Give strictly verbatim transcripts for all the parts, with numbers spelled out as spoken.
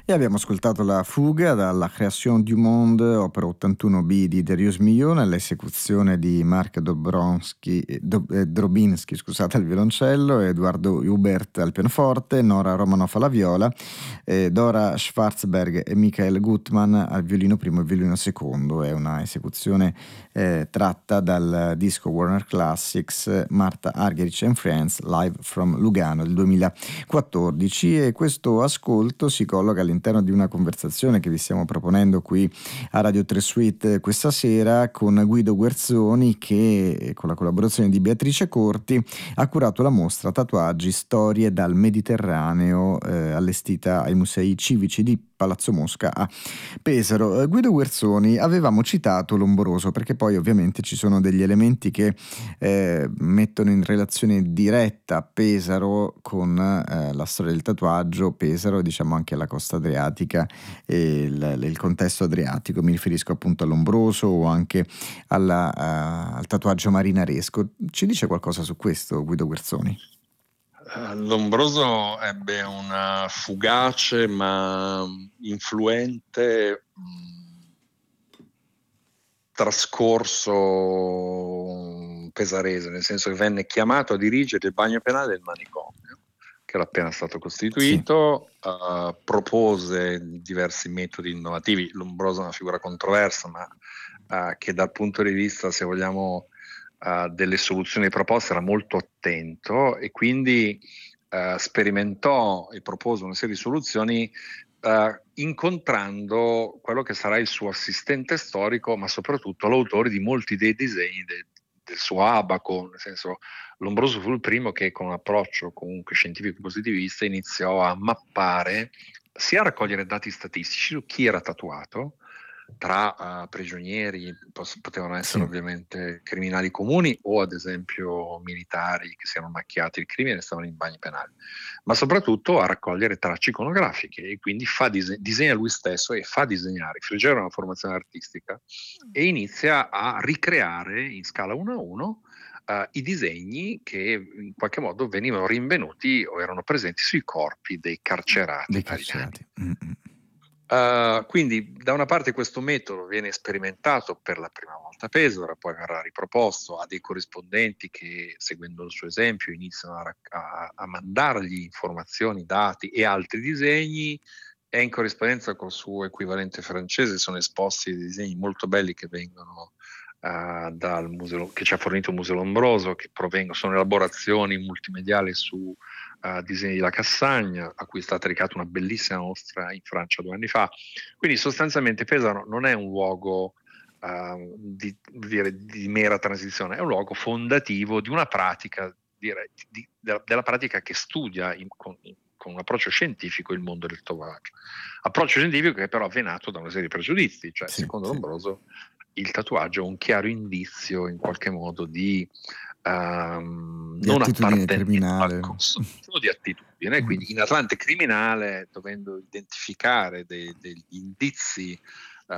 E abbiamo ascoltato la fuga dalla Création du Monde, opera ottantuno B di Darius Milhaud, nell'esecuzione di Mark Dobronsky, eh, Dob- eh, Drobinski, scusate, al violoncello, Edoardo Hubert al pianoforte, Nora Romanoff alla viola, eh, Dora Schwarzberg e Michael Gutmann al violino primo e violino secondo. È una esecuzione eh, tratta dal disco Warner Classics Martha Argerich and Friends Live from Lugano del duemilaquattordici, e questo ascolto si colloca all'interno di una conversazione che vi stiamo proponendo qui a Radio tre Suite questa sera con Guido Guerzoni, che con la collaborazione di Beatrice Corti ha curato la mostra Tatuaggi, storie dal Mediterraneo, eh, allestita ai Musei Civici di Palazzo Mosca a Pesaro. Eh, Guido Guerzoni, avevamo citato Lombroso perché poi ovviamente ci sono degli elementi che eh, mettono in relazione diretta Pesaro con eh, la storia del tatuaggio, Pesaro, diciamo anche la costa adriatica e il, il contesto adriatico. Mi riferisco appunto a Lombroso o anche alla, uh, al tatuaggio marinaresco. Ci dice qualcosa su questo, Guido Guerzoni? Lombroso ebbe una fugace ma influente mh, trascorso pesarese, nel senso che venne chiamato a dirigere il bagno penale del manicomio, che era appena stato costituito. Sì. Uh, propose diversi metodi innovativi. Lombroso è una figura controversa, ma uh, che dal punto di vista, se vogliamo, uh, delle soluzioni proposte era molto attento, e quindi Uh, sperimentò e propose una serie di soluzioni uh, incontrando quello che sarà il suo assistente storico, ma soprattutto l'autore di molti dei disegni de- del suo abaco. Nel senso, Lombroso fu il primo che, con un approccio comunque scientifico positivista, iniziò a mappare, sia a raccogliere dati statistici su chi era tatuato tra uh, prigionieri, pos- potevano essere Sì. ovviamente criminali comuni o ad esempio militari che si erano macchiati il crimine e stavano in bagni penali, ma soprattutto a raccogliere tracce iconografiche, e quindi fa dise- disegna lui stesso e fa disegnare. Frigero ha una formazione artistica e inizia a ricreare in scala uno a uno uh, i disegni che in qualche modo venivano rinvenuti o erano presenti sui corpi dei carcerati Dei italiani. carcerati. Mm-mm. Uh, quindi da una parte questo metodo viene sperimentato per la prima volta a Pesaro, poi verrà riproposto a dei corrispondenti che, seguendo il suo esempio, iniziano a, a, a mandargli informazioni, dati e altri disegni, e in corrispondenza col suo equivalente francese sono esposti dei disegni molto belli che vengono uh, dal museo, che ci ha fornito il Museo Lombroso, che provengono, sono elaborazioni multimediali su Uh, disegni di La Cassagna, a cui è stata dedicata una bellissima mostra in Francia due anni fa. Quindi sostanzialmente Pesaro non è un luogo uh, di, dire, di mera transizione, è un luogo fondativo di una pratica, direi, di, della, della pratica che studia in, con, in, con un approccio scientifico il mondo del tatuaggio. Approccio scientifico che però è nato da una serie di pregiudizi, cioè Sì, secondo sì. Lombroso il tatuaggio è un chiaro indizio in qualche modo di Um, Di non attitudine appartenenza al criminale. consumo di attitudine, quindi in Atlante criminale, dovendo identificare dei, degli indizi uh,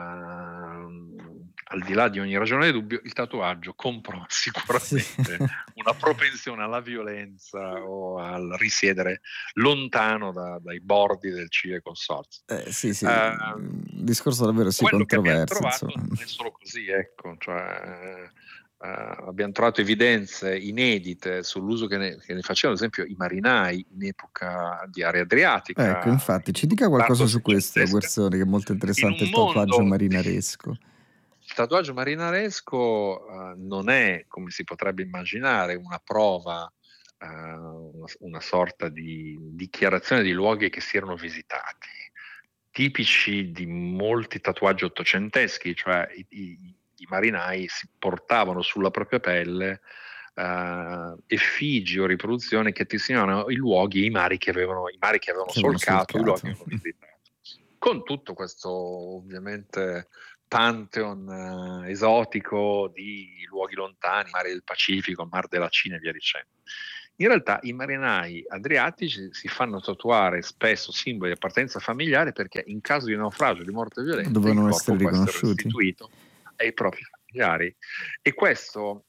al di là di ogni ragione di dubbio, il tatuaggio comprova sicuramente Sì. una propensione alla violenza o al risiedere lontano da, dai bordi del Cile Consorzio. Eh, sì, sì, Uh, un discorso davvero sì quello che abbiamo controverso, trovato insomma. non è solo così, ecco, cioè, Uh, abbiamo trovato evidenze inedite sull'uso che ne, che ne facevano, ad esempio, i marinai in epoca di area Ecco, adriatica, infatti, in ci epoca dica qualcosa su questo, tardo-seicentesca, Guerzoni, che è molto in interessante, un il tatuaggio mondo di... marinaresco. Il tatuaggio marinaresco uh, non è, come si potrebbe immaginare, una prova, uh, una, una sorta di dichiarazione di luoghi che si erano visitati, tipici di molti tatuaggi ottocenteschi, cioè i, i, i marinai si portavano sulla propria pelle uh, effigi o riproduzioni che testimoniano i luoghi e i mari che avevano, i mari che avevano Che avevano solcato, i luoghi solcato. che avevano visitato. Con tutto questo, ovviamente, pantheon eh, esotico di luoghi lontani, mare del Pacifico, mar della Cina e via dicendo. In realtà i marinai adriatici si fanno tatuare spesso simboli di appartenenza familiare, perché in caso di naufragio, di morte violenta, il Dovevano corpo essere può essere riconosciuti. restituito ai propri familiari. E questo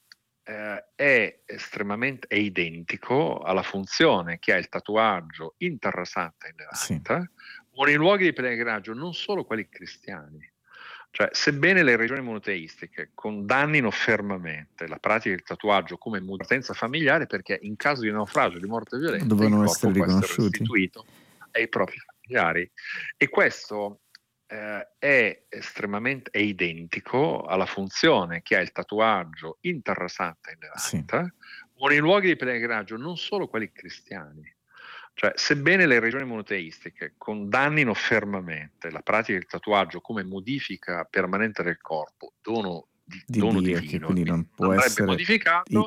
eh, è estremamente è identico alla funzione che ha il tatuaggio in Terra Santa e in Sì. Levante o nei luoghi di pellegrinaggio, non solo quelli cristiani. Cioè, sebbene le religioni monoteistiche condannino fermamente la pratica del tatuaggio come potenza familiare, perché in caso di naufragio, di morte violenta, il Dovevano essere corpo può essere riconosciuti. restituito ai propri familiari. E questo eh, è estremamente è identico alla funzione che ha il tatuaggio in Terra Santa e in Sì. Levante o nei luoghi di pellegrinaggio, non solo quelli cristiani. Cioè, sebbene le religioni monoteistiche condannino fermamente la pratica del tatuaggio come modifica permanente del corpo, dono, di, Di dono Dio, che divino, e quindi quindi non non può andrebbe essere modificato,